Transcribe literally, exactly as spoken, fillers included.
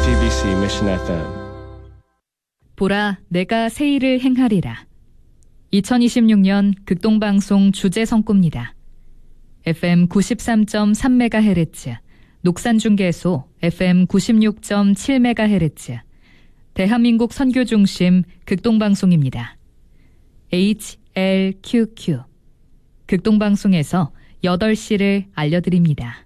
티비씨 Mission 에프엠. 보라, 내가 새 일을 행하리라. 이천이십육 년 극동방송 주제 성구입니다. 에프엠 구십삼 점 삼 메가헤르츠, 녹산중계소 에프엠 구십육 점 칠 메가헤르츠, 대한민국 선교중심 극동방송입니다. 에이치엘큐큐, 극동방송에서 여덟 시를 알려드립니다.